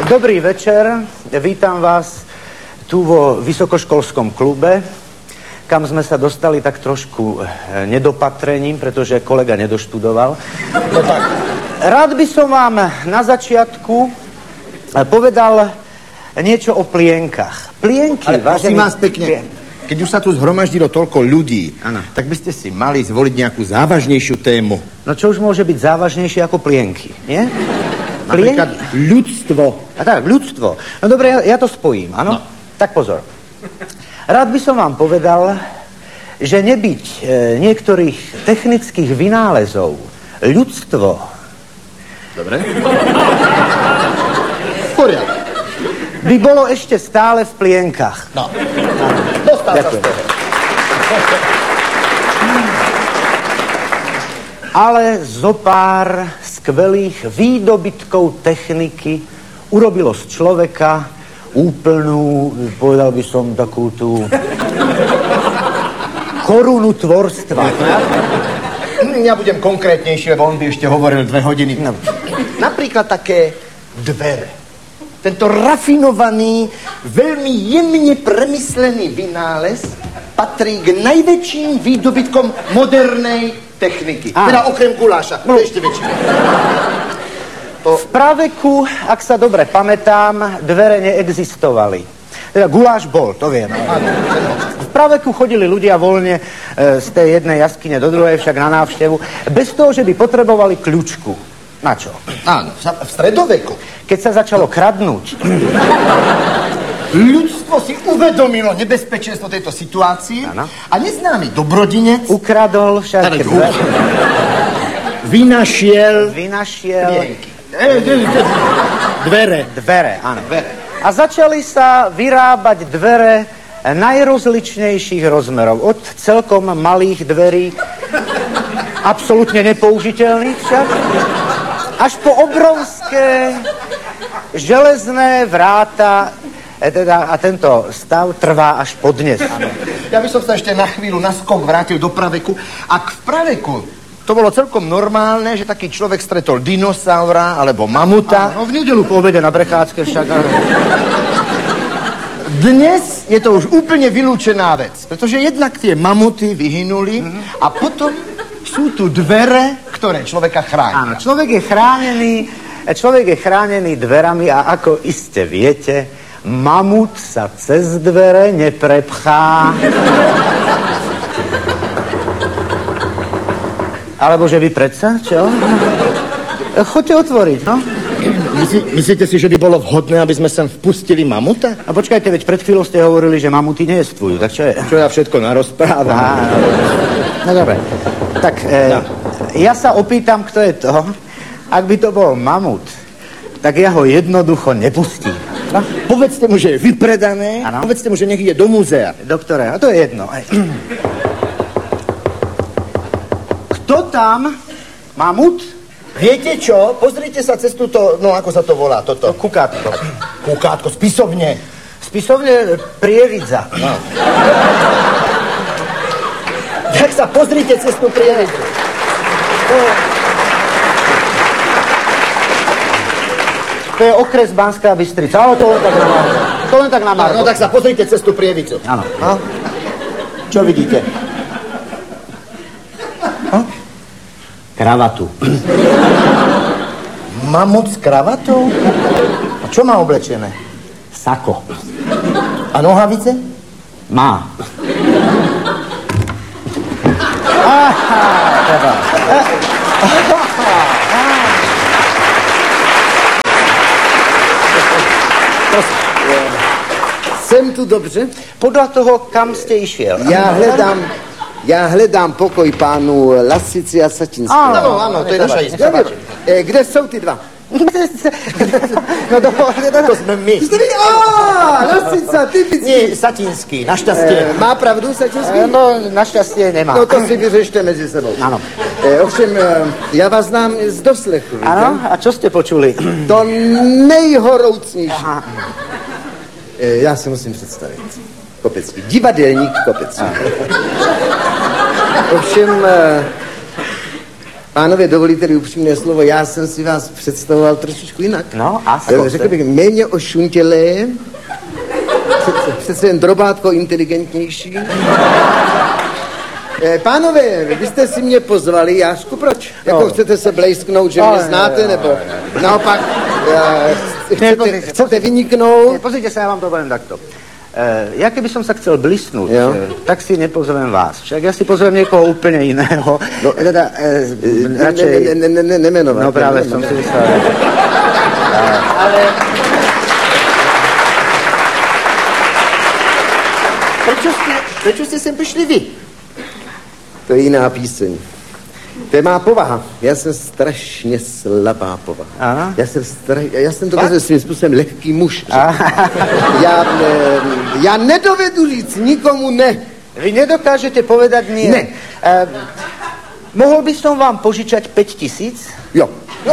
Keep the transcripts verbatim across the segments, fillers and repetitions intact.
Dobrý večer, vítam vás tu vo vysokoškolskom klube, kam sme sa dostali tak trošku nedopatrením, pretože kolega nedoštudoval. No tak, rád by som vám na začiatku povedal niečo o plienkach. Plienky, ale prosím vás pekne, plien... keď už sa tu zhromaždilo toľko ľudí, ano. Tak by ste si mali zvoliť nejakú závažnejšiu tému. No čo už môže byť závažnejšie ako plienky, nie? Napríklad ľudstvo. A tak, ľudstvo. No dobre, ja, ja to spojím, áno? No. Tak pozor. Rád by som vám povedal, že nebyť e, niektorých technických vynálezov ľudstvo... Dobre. V poriadku. By bolo ešte stále v plienkach. No. Dostal sa z toho. Ale zopár skvelých výdobytkov techniky urobilo z človeka úplnú, povedal by som, takú tú korunu tvorstva. Ja budem konkrétnejšie, lebo on by ešte hovoril dve hodiny. No. Napríklad také dvere. Tento rafinovaný, veľmi jemne premyslený vynález patrí k najväčším výdobytkom modernej techniky. Á. Teda okrem guláša. No. To je ešte väčšie. To... V praveku, ak sa dobre pamätám, dvere neexistovali. Teda guláš bol, to viem. V praveku chodili ľudia voľne e, z tej jednej jaskyne do druhej, však na návštevu, bez toho, že by potrebovali kľúčku. Na čo? Áno, v stredoveku. Keď sa začalo kradnúť. Ľudstvo si uvedomilo nebezpečenstvo tejto situácie, ano. A neznámy dobrodinec ukradol však dvere. Vynašiel... Vynašiel... Dvere. Dvere, áno. Dvere. A začali sa vyrábať dvere najrozličnejších rozmerov. Od celkom malých dverí, absolútne nepoužiteľných však, až po obrovské železné vráta. Teda, a tento stav trvá až podnes. Ja by som sa ešte na chvíľu na skok vrátil do praveku. Ak v praveku to bolo celkom normálne, že taký človek stretol dinosaura alebo mamuta. No v nedeľu po obede na prechádzke však. Dnes je to už úplne vylúčená vec, pretože jednak tie mamuty vyhynuli mm-hmm. a potom sú tu dvere, ktoré človeka chránia. Áno, človek je chránený, človek je chránený dverami a ako iste viete, mamut sa cez dvere neprepchá. Alebo že vy predsa, čo? Choďte otvoriť, no. Myslí, myslíte si, že by bolo vhodné, aby sme sem vpustili mamuta? A počkajte, veď pred chvíľou ste hovorili, že mamuty neestvujú, tak čo je? Čo ja všetko narozprávam. Á, no dobre, tak e, no. Ja sa opýtam, kto je to. Ak by to bol mamut, tak ja ho jednoducho nepustím. No? Povedzte mu, že je vypredané, ano. Povedzte mu, že nech ide do múzea. Doktore, a to je jedno. Kto tam? Mamut? Viete čo? Pozrite sa cez túto, no ako sa to volá, toto. To kukátko. Kukátko, spisovne. Spisovne Prievidza. No. Tak sa pozrite cez tú Prievidzu. To... to je okres Banská Bystrica, ale to len tak na Margo. To len tak na Margo. No, no tak sa pozrite cez tú Prievidzu. Áno. No? Čo vidíte? Hm? Kravatu. Mamut s kravatou? A čo má oblečené? Sako. A nohavice? Má. Aha, teda. Jsem tu dobře? Podľa toho, kam ste išiel. Já hledám, já hledám pokoj pánu Lasici a Satinského. Áno, áno, to je naša jistá. E, kde jsou ty dva? No dobre, to jsme my. Á, Lasica, typický. Nie, Satinský, našťastie. E, má pravdu Satinský? E, no, našťastie nemá. No to si vyřešte mezi sebou. Áno. E, ovšem, e, já vás znám z doslechu. Áno, a čo ste počuli? To nejhoroucnější. E, já si musím představit. Kopecký. Divadelník Kopecký. Ovšem, e, Pánové, dovolíte-li upřímné slovo, já jsem si vás představoval trošičku jinak. No, a Eh, Řekl bych méně ošuntělé, přece, přece jen drobátko inteligentnější. Eh, Pánové, vy jste si mě pozvali, Jášku, proč? Jako No. chcete se blejsknout, že No, mě ne, znáte, ne, nebo ne, ne. naopak eh, chcete, pozrite, chcete vyniknout? Pozrite sa, ja vám to poviem takto. E, ja keby som sa chcel blisnúť, Jo. e, tak si nepozvem vás. Však ja si pozvem niekoho úplne iného. No, teda, e, Ne, radšej... ne, ne, ne, ne, nemenovat. No práve ne, som ne, si ne. myslel. Ale... Prečo jste, prečo jste sem přišli vy? To je jiná píseň. To je má povaha. Já jsem strašně slabá povaha. Aha. Já jsem, straš, já jsem dokonce svým způsobem lehký muž. Aha. Já, ne, já nedovedu říct nikomu ne. Vy nedokážete povedať nie. Ne. E, mohol by som vám požičať päť tisíc? Jo.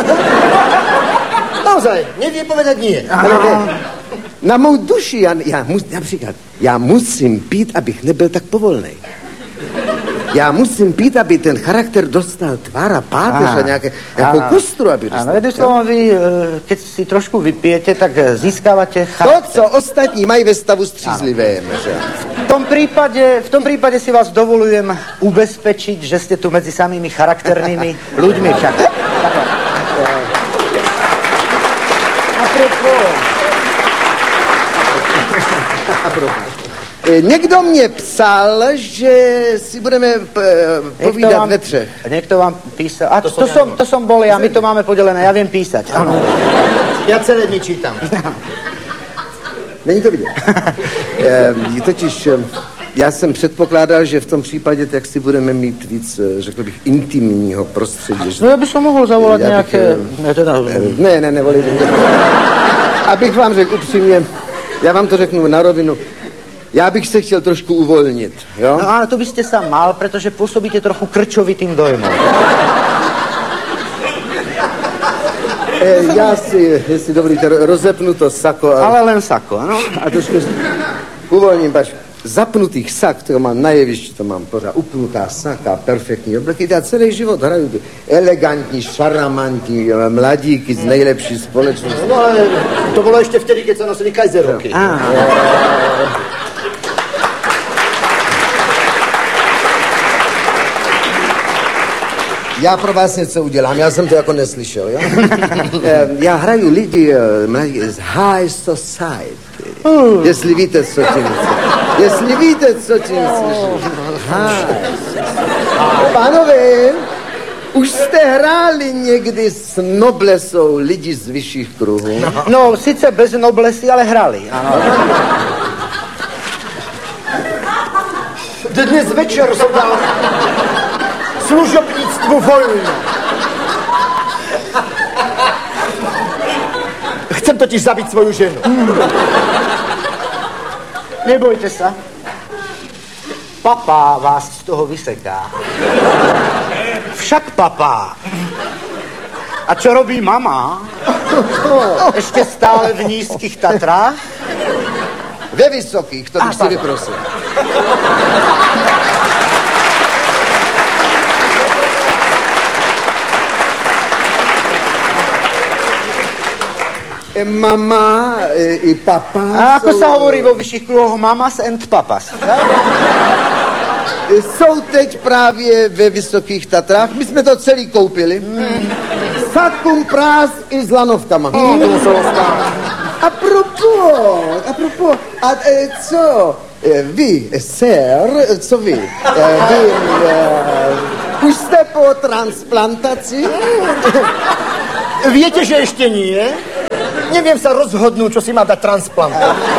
Naozaj, nevie povedať nie. Ale ne. Na mou duši, já, já mus, například, já musím pít, abych nebyl tak povolnej. Já musím pít, aby ten charakter dostal tvár a páteř a nějaké, nějakou kostru, aby dostal. Áno, jedným slovom, vy, e, keď si trošku vypijete, tak e, získávate To, charakter. co ostatní mají ve stavu střízlivém. Že? V tom prípade, v tom prípade si vás dovolujem ubezpečiť, že ste tu medzi samými charakternými ľuďmi. Však. E, Někdo mě psal, že si budeme p, povídat vám, ve třech. niekto vám písal. A to, to, som, to som bol ja, my to máme podelené, ja viem písať. Áno. Já celé dny čítám. Není to vidět. e, totiž e, já jsem předpokládal, že v tom případě tak si budeme mít víc, e, řekl bych, intimního prostředí. Že... No ja by som mohol zavolať Já bych, nejaké... eh, Ne, teda, Ne, ne, nevolím. Abych vám řekl upřímně, já vám to řeknu na rovinu, já bych se chtěl trošku uvolnit, jo? no áno, to by ste sa mal, pretože pôsobíte trochu krčovitým dojmom. E, já si, jestli dovolíte, ro- rozepnu to sako a, Ale len sako, áno. a trošku uvolním, pač. Zapnutých sak, to mám na jevišti, to mám pořád upnutá saka, perfektní obleky. Já celý život hraju ty elegantní, šaramantní mladíky z nejlepší společnosti. No ale to bolo ešte vtedy, keď sa nosili kajzerovky. Á, Já pro vás něco udělám, já jsem to jako neslyšel, jo? Eh, já hraju lidi eh, mladí z high society. Jestli víte, co tím chci. Jestli víte, co tím chci. High society. Pánové, už jste hráli někdy s noblesou lidi z vyšších kruhů? no, sice bez noblesy, ale hrali. Áno. Dnes večer som dal služobníctvu vojnu. Chcem totiž zabiť svoju ženu. Nebojte sa. Papá vás z toho vyseká. Však papá. A čo robí mama? Ešte stále v nízkych Tatrách? Ve vysokých, to bych si vyprosil. E, Mama e, i papa A ako jsou, sa hovorí vo vyšších kruhoch? Mamas and papas. e, jsou teď právě ve Vysokých Tatrách. My jsme to celý koupili. Mm. Sakum prás i s lanovkama. No, to muselo stáť. A propos, a propos, a e, co? E, vy, e, sir, e, co vy? E, vy, e, už jste po transplantaci? Viete, že ešte nie? Neviem sa rozhodnúť, čo si má dať transplant.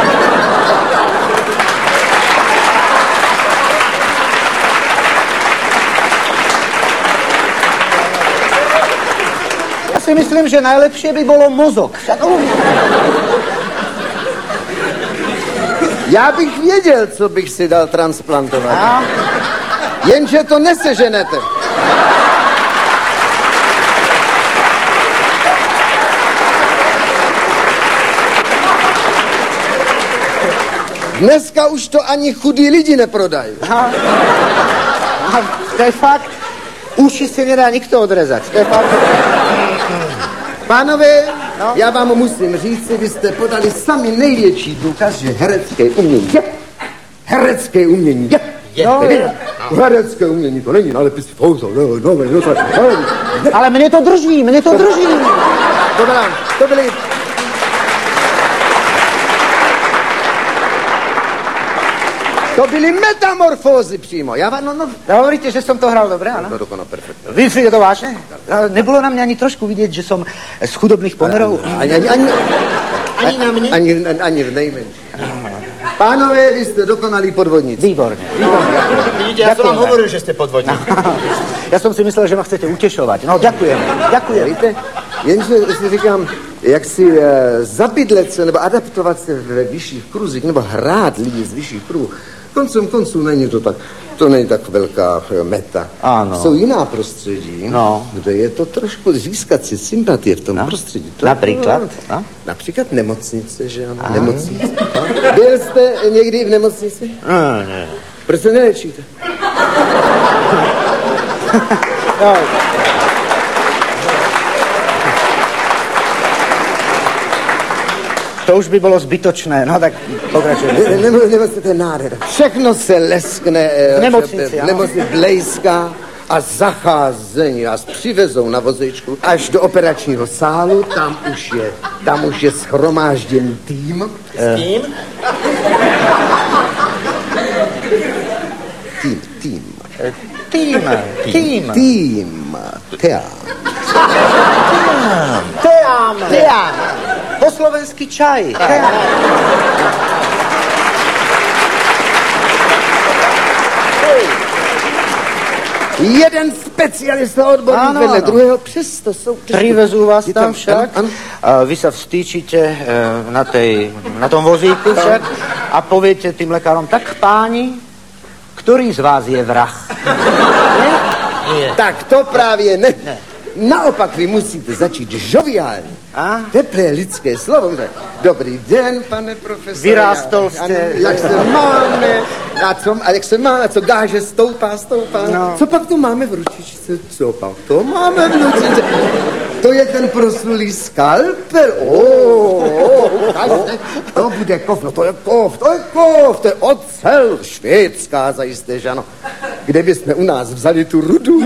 Ja si myslím, že najlepšie by bolo mozog. Však, uh, Já bych věděl, co bych si dal transplantovat. a, Jenže to neseženete. Dneska už to ani chudí lidi neprodají. a, a to je fakt. Uši si nedá nikto odrezať. To je fakt. Pánové, no? Já vám musím říct, vy jste podali sami největší důkaz, že herecké umění je. Herecké umění je. je. No, je. No, herecké umění to není, ale písi fouzo, no, no, no, no, no. Ale mne to drží, mne to drží. To byla, to byly... To byly metamorfózy přímo. Já vám, no, no... Hovoríte, že som to hral dobre, áno? No, dokonale, perfektne. Vy si je to vážne? Nebolo na mňa ani trošku vidieť, že som z chudobných pomerov? Ani, ani, ani, ani na mne? Ani, ani, ani v nejmenší. Pánové, vy jste dokonalí podvodníci. Výborne, výborne. Vidíte, ja som vám hovoril, že ste podvodníci. Ja som si myslel, že ma chcete utešovať. No, ďakujem, ďakujem. Víte, jenže si říkám, jak si uh, zabydlet se, nebo adaptovat se ve vyšších kruzích, nebo hrát lidi z vyšších kruzů, koncem konců není to tak, to není tak velká meta. Ano. Jsou jiná prostředí, no. kde je to trošku získat si sympatie v tom no. prostředí. To, například? No. Například nemocnice, že ano? Nemocnice. Byl jste někdy v nemocnici? No, ne. Proč se nelečíte? No. To už by bylo zbytočné, no tak pokračujeme. Ne, ne, nemocnice, to je nádhera. Všechno se leskne. V nemocnici, ano. Nemocnice blejská a zacházení vás přivezou na vozečku až do operačního sálu, tam už je, tam už je shromážděný tým. S kým? Tým, tým. Tým, tým. Tým, teám. Teám. Teám. Po slovenský čaj. Teám. Jeden specialista odborník ano, vedle ano. druhého, přesto jsou... Privezú vás tam, tam však. ano, ano. A vy sa vstýčite e, na, tej, na tom vozíku však a poviete tým lekárom, tak páni, ktorý z vás je vrah? Nie? Nie. Tak to právě ne. ne. Naopak vy musíte začít žoviálně. A? Teplé lidské slovo. Dobrý den, pane profesore. Vyrástol jste. Jak se máme? A, co, a jak se má? A co gáže stoupá, stoupá? No. Co pak tu máme v ručičce? Co pak to máme v ručičce? To je ten proslulý skalpel. Oh, oh, oh, to bude kov, no to je kov, to je kov, to je ocel. Švédská zajisté, že ano. Kde bychom u nás vzali tu rudu?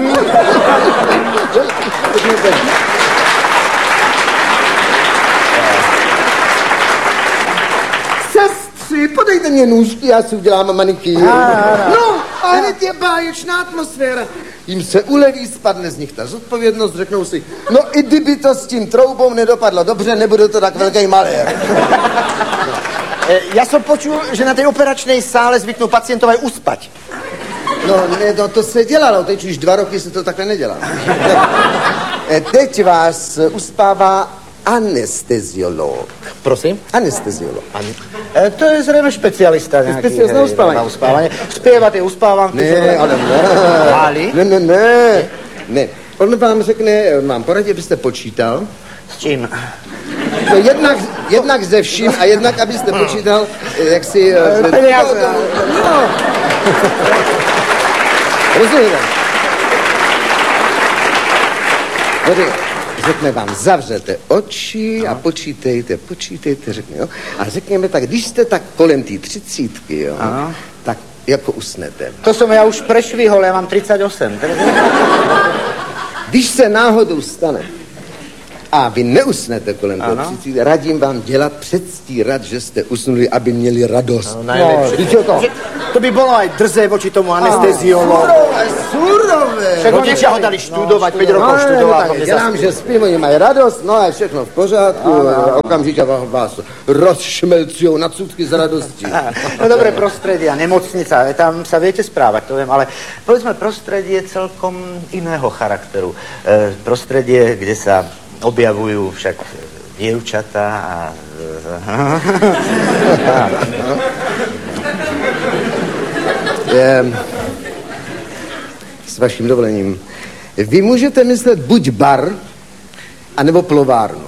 Sestři, podejte mě nůžky, já si udělám manikýr. No, a hned je báječná atmosféra. Jim se uleví, spadne z nich ta zodpovědnost, řeknou si, no i kdyby to s tím troubou nedopadlo dobře, nebude to tak velký malér. Ja som počul, že na tej operačnej sále zvyknú pacientov aj uspať. No, ne, no, to se dělalo, teď už dva roky se to takhle nedělá. Teď vás uspává anesteziolog. Prosím? Anesteziolog. An... E, to je zrejme špecialista nejaký. Specialista na uspávanie. Na uspávanie. Spieva tie uspávanky. Ne, ale ne. Máli? Ne, ne, ne. Ne. On vám řekne, on vám poradí, abyste počítal. S čím? No jednak, jednak ze vším a jednak, abyste počítal, jak si... Peniaze. No. Rozumíte? Řekne vám, zavřete oči a počítejte, počítejte, řekne, jo. A řekněme tak, když jste tak kolem té třicítky, jo, Aha. tak jako usnete. To som ja už prešvihol, ja mám tridsaťosem. Když se náhodou stane a vy neusnete kolem toho třicítky, radím vám dělat předstírat, že jste usnuli, aby měli radost. No, najlepšie. Víte to? To by bolo aj drzé voči tomu anesteziologu. Surové, surové. Rodičia ho dali študovať, päť rokov študoval. No, tak dělám, že spím, oni mají radost, no a je všechno v pořádku, a okamžitě vás rozšmelcujou na cudky z radosti. No dobre, prostredia, nemocnica, tam sa viete správať, to viem, ale povedzme prostredie celkom iného charakteru. E, prostredie, kde sa objavujú však dievčatá a... Je, s vaším dovolením. Vy můžete myslet buď bar, anebo plovárnu.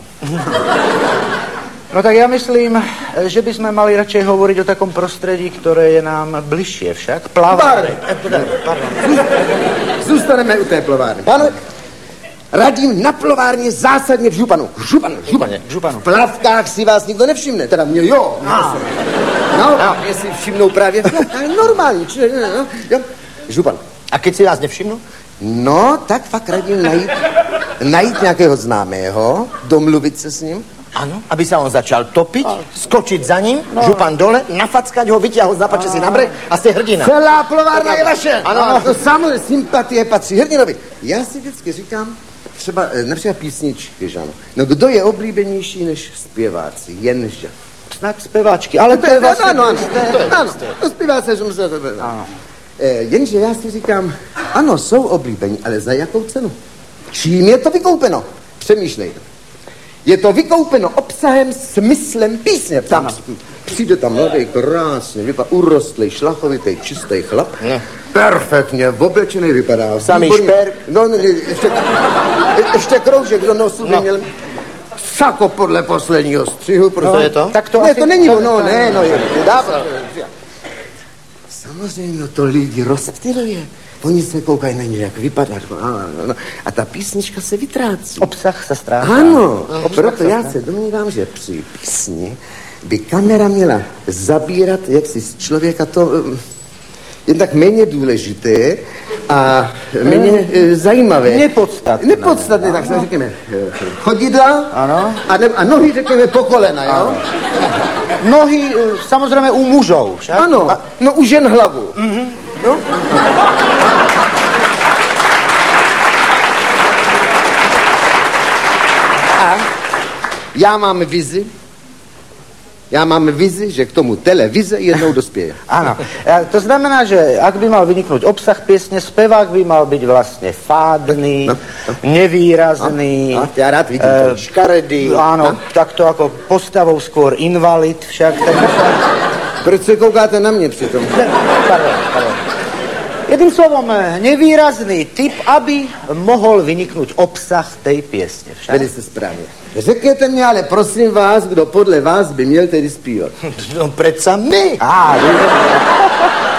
No tak ja myslím, že by sme mali radšej hovoriť o takom prostredí, ktoré je nám bližšie však. Plavár. Bar. Pardon. zůstaneme u té plovárny. Pánové, radím na plovárně zásadně v županu. Županu, županu. županu. V plavkách si vás nikdo nevšimne, teda mě jo. No, no, no. Jestli všimnou právě, no, normální, či, no, jo. Župan. A keď si vás nevšimnu? No, tak fakt radím najít, najít nějakého známého, domluvit se s ním. Ano, aby sa on začal topiť, skočiť za ním, no. Župan dole, nafackať ho, vyťahol z napače si na breh a ste hrdina. Celá plovárna je vaše. Ano, ano. To samozřejmě sympatie patří hrdinovi. Já si vždycky říkám, třeba, například písničky, že ano. No kdo je oblíbenější než zpěváci? Jenže. Snad zpěváčky, ale to je vlastně... Ano, ano, ano, to zpěváci, že musí... Ano. Jenže já si říkám, ano, jsou oblíbení, ale za jakou cenu? Čím je to vykoupeno? Přemýšlejte. Je to vykoupeno obsahem, smyslem písně. Tam přijde tam mladý, krásně, vypadá urostlý, šlachovitý, čistý chlap. Ne. Perfektně, oblečený vypadá. Samý šperk. No, ne, ještě, ještě kroužek do nosu by měl. Sako podle posledního střihu. No, je to? Tak to ne, asi... to není ono, ne, no je. Dává. Samozřejmě to lidi rozptyluje. Oni se koukají na něj, jak vypadá. A ta písnička se vytrácí. Obsah se ztrácí. Ano, no, proto já se domnívám, že při písni by kamera měla zabírat jaksi z člověka to jednak méně důležité a méně hmm. zajímavé. Nepodstatné. Nepodstatné, tak se řekněme chodidla ano. A, ne, a nohy řekněme po kolena, jo? Nohy samozřejmě u mužů, však? Ano, a... no u žen hlavu. Mm-hmm. No? A já mám vizi, já mám vizi, že k tomu televize jednou dospěje. Ano, to znamená, že ak by mal vyniknout obsah pěsně, zpěvák by mal být vlastně fádný, no, no. nevýrazný. No, no, já rád vidím uh, škaredý. Ano, no. Takto jako postavou skôr invalid však. Tak... Proč se koukáte na mě přitom? Pardon, pardon. Jedným slovom, nevýrazný typ, aby mohl vyniknout obsah tej pěsně. Velice správně. Řekněte mi, ale prosím vás, kdo podle vás by měl tedy zpívat. No, predsa my. Á,